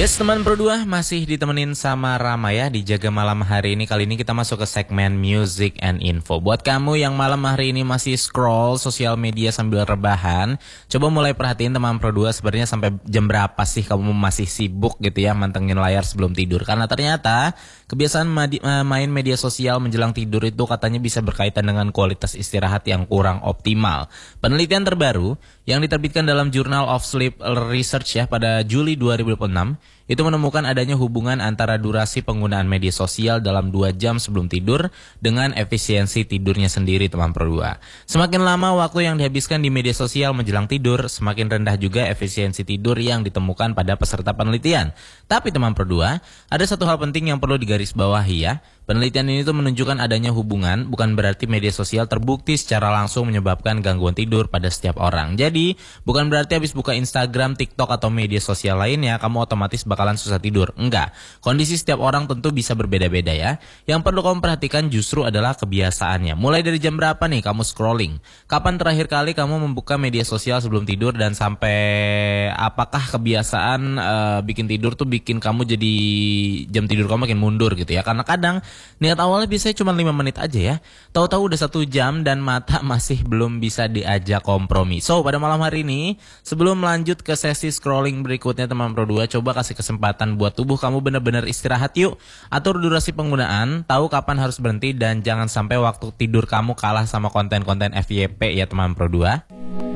Yes teman Pro 2 masih ditemenin sama Rama ya di Jaga Malam hari ini. Kali ini kita masuk ke segmen Music and Info. Buat kamu yang malam hari ini masih scroll sosial media sambil rebahan, coba mulai perhatiin teman Pro 2 sebenarnya sampai jam berapa sih kamu masih sibuk gitu ya mantengin layar sebelum tidur. Karena ternyata kebiasaan main media sosial menjelang tidur itu katanya bisa berkaitan dengan kualitas istirahat yang kurang optimal. Penelitian terbaru yang diterbitkan dalam Journal of Sleep Research ya pada Juli 2006 itu menemukan adanya hubungan antara durasi penggunaan media sosial dalam 2 jam sebelum tidur dengan efisiensi tidurnya sendiri teman Pro 2. Semakin lama waktu yang dihabiskan di media sosial menjelang tidur, semakin rendah juga efisiensi tidur yang ditemukan pada peserta penelitian. Tapi teman Pro 2, ada satu hal penting yang perlu digarisbawahi ya. Penelitian ini tuh menunjukkan adanya hubungan, bukan berarti media sosial terbukti secara langsung menyebabkan gangguan tidur pada setiap orang. Jadi, bukan berarti habis buka Instagram, TikTok, atau media sosial lainnya, kamu otomatis bakalan susah tidur. Enggak, kondisi setiap orang tentu bisa berbeda-beda ya. Yang perlu kamu perhatikan justru adalah kebiasaannya. Mulai dari jam berapa nih kamu scrolling? Kapan terakhir kali kamu membuka media sosial sebelum tidur dan sampai apakah kebiasaan bikin tidur tuh bikin kamu jadi jam tidur kamu makin mundur gitu ya. Karena kadang niat awalnya biasanya cuma 5 menit aja ya. Tahu-tahu udah 1 jam dan mata masih belum bisa diajak kompromi. So, pada malam hari ini, sebelum lanjut ke sesi scrolling berikutnya teman Pro 2, coba kasih kesempatan buat tubuh kamu benar-benar istirahat yuk. Atur durasi penggunaan, tahu kapan harus berhenti dan jangan sampai waktu tidur kamu kalah sama konten-konten FYP ya teman Pro 2.